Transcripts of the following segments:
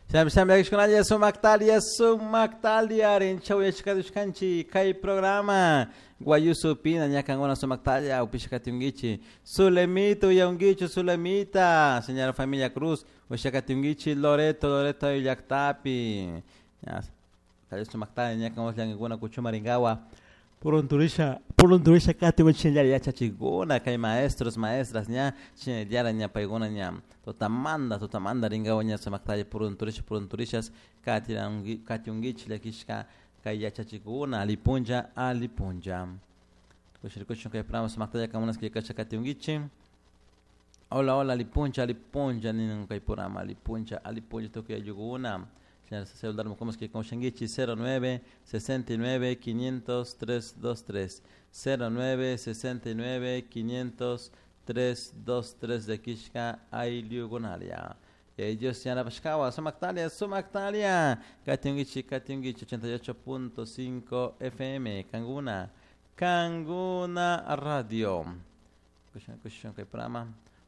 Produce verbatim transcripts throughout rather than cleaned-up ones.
Sam sam lagi shkunalia sumaktalia sumaktalia rinchau yachkadushkanchi kai programa guayusu pina ñakangona sumaktalia upishakatungichi Sulemito yaungichu Sulemita señora familia Cruz ushakatungichi Loreto Loreto Yactapi ya sumaktalia ñakangos langiguna kuchumaringawa Purunturisha, purunturisha kati wichinyari ya chachiguna kai maestros maestras nya chinyara nya paiguna nya totamanda totamanda ringawa nya samaktaya purunturisha purunturishas kati rangi kati ungichi lekishka kai ya chachiguna alipunja alipunja kushirikushun kai prama samaktaya kamunas kai kachakati ungichi hola hola alipunja alipunja ninun kai purama alipunja alipunja tokia yuguna celular como que con Shangichi cero nueve sesenta y nueve quinientos tres dos tres cero nueve sesenta y nueve quinientos tres dos tres de Kishka Ailiugonalia. Ellos ya la Pashkawa, Sumaktalia, Sumaktalia, Katungichi, Katungichi ochenta y ocho punto cinco F M, Kanguna, Kanguna Radio. Cuestión, cuestión que prama.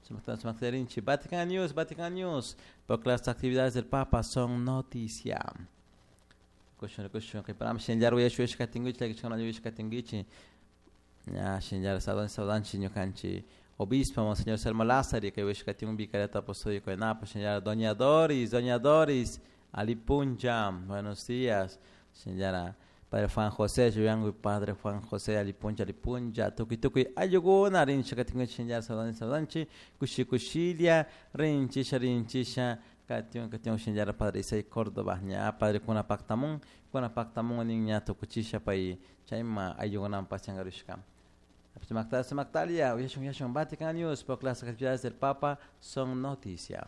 Vatican News, Vatican News, porque las actividades del Papa son noticia. Cuestión, cuestión que para Shenjar voy a shwish katingichi, la que chona shwish katingichi. Ya Shenjar saudan saudan chinyokanchi. Obispo Monseñor Selmo Lázaro, que wish kating vicario apostólico en Apo, Shenjar Doña Doris, Doña Doris, Alipunja, buenos días, Shenjar. Padre Juan José, yo yango Padre Juan José, alipunja, alipunja, tuki tuki, ayuguna, rincha, katingo chinjar, saudan, saudanchi, kushi kushilia, rinchisha, rinchisha, katingo, katingo chinjar, Padre Isai Córdoba, nya, Padre Kuna Pactamun, Kuna Pactamun, niña, tukuchisha, pai, chaima, ayuguna, pachangarushka. Maktalia, Maktalia, yashon, yashon, Vatican News, porque las actividades del Papa son noticia.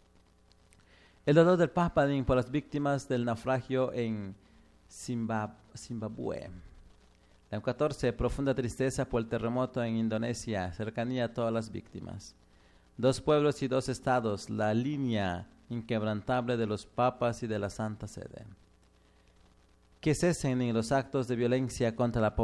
El dolor del Papa por las víctimas del naufragio en Zimbabue. La catorce, profunda tristeza por el terremoto en Indonesia, cercanía a todas las víctimas. Dos pueblos y dos estados, la línea inquebrantable de los papas y de la Santa Sede. Que cesen en los actos de violencia contra la población.